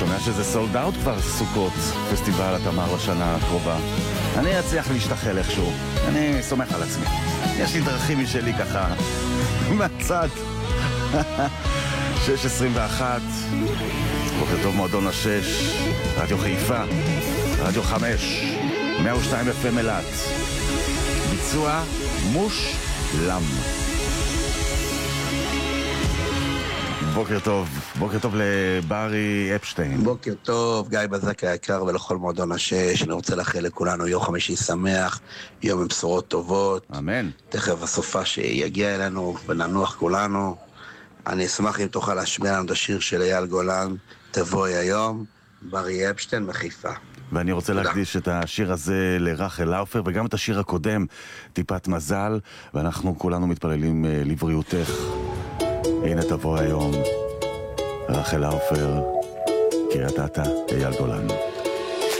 שומע שזה סולד אאוט כבר סוכות, פסטיבל התמר בשנה הקרובה. אני אצליח להשתחל איכשהו, אני סומך על עצמי. יש לי דרכים משלי ככה, מהצד. 6:21, בוקר טוב מועדון השש, רדיו חיפה, רדיו 5, 102 FM אילת. ביצוע מושלם. בוקר טוב לברי אפשטיין. בוקר טוב, גיא בזק היקר ולכל מועדון השש. אני רוצה לאחל לכולנו יום חמישי שמח, יום עם בשורות טובות. אמן. תכף הסופה שיגיע אלינו וננוח כולנו. אני אשמח אם תוכל להשמיע לנו את השיר של אייל גולן, תבואי היום, ברי אפשטיין מחיפה. ואני רוצה להקדיש את השיר הזה לרחל לאופר, וגם את השיר הקודם, טיפת מזל, ואנחנו כולנו מתפללים לבריאותך. הנה תבוא היום, רחל לאופר, קריית אתא, אייל גולן.